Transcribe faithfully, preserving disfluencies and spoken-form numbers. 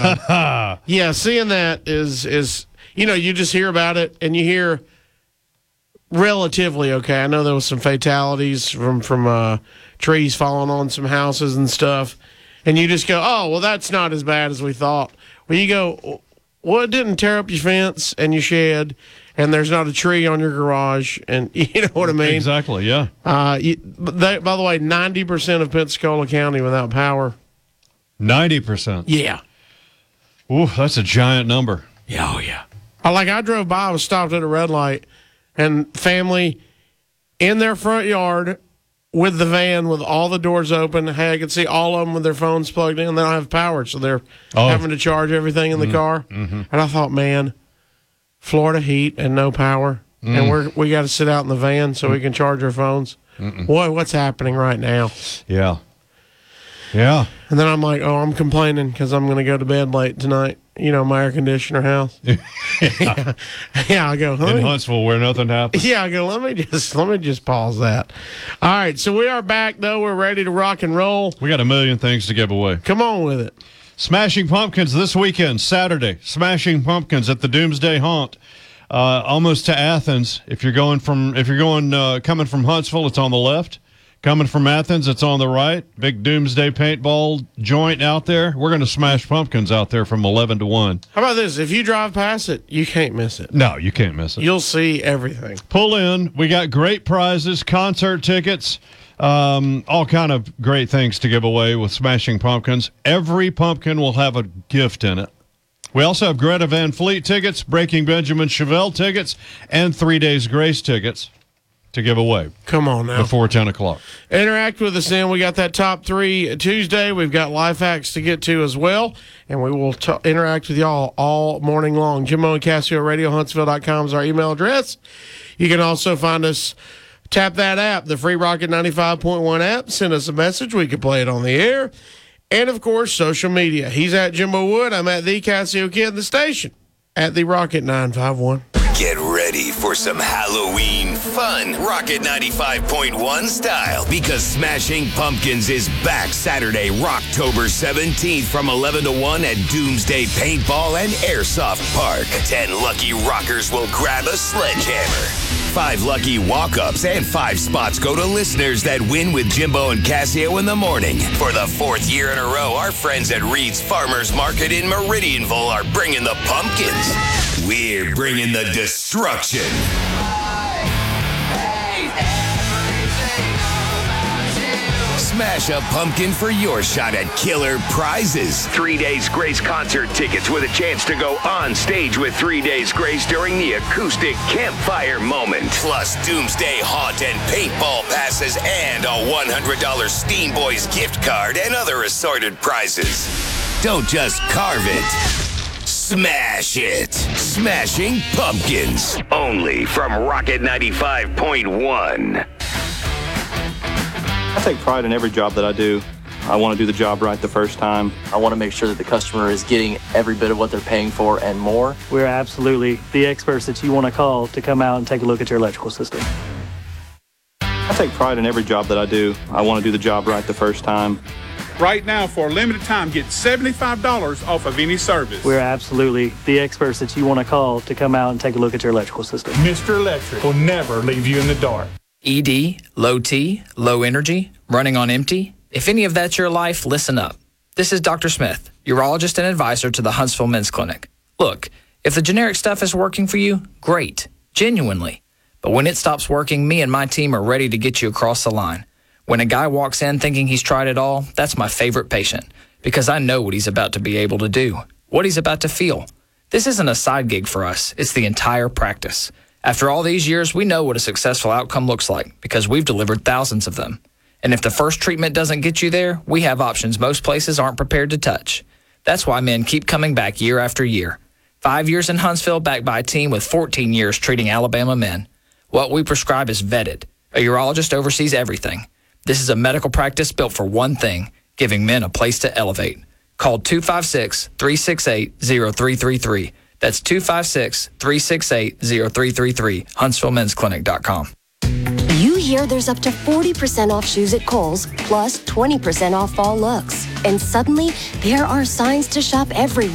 uh, yeah, seeing that is is you know, you just hear about it and you hear relatively okay. I know there was some fatalities from from uh, trees falling on some houses and stuff, and you just go, oh well, that's not as bad as we thought. Well, you go, well, it didn't tear up your fence and your shed, and there's not a tree on your garage, and you know what I mean? Exactly, yeah. Uh, you, they, by the way, ninety percent of Pensacola County without power. ninety percent? Yeah. Ooh, that's a giant number. Yeah, oh, yeah. I, like, I drove by, I was stopped at a red light, and family in their front yard with the van with all the doors open. Hey, I could see all of them with their phones plugged in. They don't have power, so they're oh. having to charge everything in the mm-hmm. car. Mm-hmm. And I thought, man, Florida heat and no power, mm. and we're we got to sit out in the van so mm. we can charge our phones. Mm-mm. Boy, what's happening right now? Yeah, yeah. And then I'm like, oh, I'm complaining because I'm going to go to bed late tonight. You know, my air conditioner house. yeah. yeah, yeah. I go in me, Huntsville where nothing happens. Yeah, I go. Let me just let me just pause that. All right, so we are back though. We're ready to rock and roll. We got a million things to give away. Come on with it. Smashing Pumpkins this weekend, Saturday. Smashing Pumpkins at the Doomsday Haunt, uh, almost to Athens. If you're going from, if you're going uh, coming from Huntsville, it's on the left. Coming from Athens, it's on the right. Big Doomsday paintball joint out there. We're going to smash pumpkins out there from eleven to one. How about this? If you drive past it, you can't miss it. No, you can't miss it. You'll see everything. Pull in. We got great prizes, concert tickets. Um, all kind of great things to give away with Smashing Pumpkins. Every pumpkin will have a gift in it. We also have Greta Van Fleet tickets, Breaking Benjamin Chevelle tickets, and Three Days Grace tickets to give away. Come on now. Before ten o'clock. Interact with us then. We got that top three Tuesday. We've got life hacks to get to as well, and we will t- interact with y'all all morning long. Jimbo and Casio Radio, Huntsville dot com is our email address. You can also find us. Tap that app, the free Rocket ninety-five point one app. Send us a message. We can play it on the air. And, of course, social media. He's at Jimbo Wood. I'm at the Casio Kid. The station at the Rocket nine five one. Get ready for some Halloween fun, Rocket ninety-five point one style, because Smashing Pumpkins is back Saturday, Rocktober seventeenth from eleven to one at Doomsday Paintball and Airsoft Park. Ten lucky rockers will grab a sledgehammer. Five lucky walk-ups and five spots go to listeners that win with Jimbo and Casio in the morning. For the fourth year in a row, our friends at Reed's Farmers Market in Meridianville are bringing the pumpkins. We're bringing the destruction. Smash a pumpkin for your shot at killer prizes. Three Days Grace concert tickets with a chance to go on stage with Three Days Grace during the acoustic campfire moment. Plus Doomsday Haunt and paintball passes and a one hundred dollars Steam Boys gift card and other assorted prizes. Don't just carve it. Smash it. Smashing Pumpkins. Only from Rocket ninety-five point one. I take pride in every job that I do. I want to do the job right the first time. I want to make sure that the customer is getting every bit of what they're paying for and more. We're absolutely the experts that you want to call to come out and take a look at your electrical system. I take pride in every job that I do. I want to do the job right the first time. Right now, for a limited time, get seventy-five dollars off of any service. We're absolutely the experts that you want to call to come out and take a look at your electrical system. Mister Electric will never leave you in the dark. E D, low T, low energy, running on empty. If any of that's your life, listen up. This is Doctor Smith, urologist and advisor to the Huntsville Men's Clinic. Look, if the generic stuff is working for you, great, genuinely. But when it stops working, me and my team are ready to get you across the line. When a guy walks in thinking he's tried it all, that's my favorite patient, because I know what he's about to be able to do, what he's about to feel. This isn't a side gig for us, it's the entire practice. After all these years, we know what a successful outcome looks like, because we've delivered thousands of them. And if the first treatment doesn't get you there, we have options most places aren't prepared to touch. That's why men keep coming back year after year. Five years in Huntsville, backed by a team with fourteen years treating Alabama men. What we prescribe is vetted. A urologist oversees everything. This is a medical practice built for one thing, giving men a place to elevate. Call two five six, three six eight, zero three three three. That's two five six, three six eight, zero three three three, huntsville men's clinic dot com. You hear there's up to forty percent off shoes at Kohl's, plus twenty percent off fall looks. And suddenly, there are signs to shop everywhere.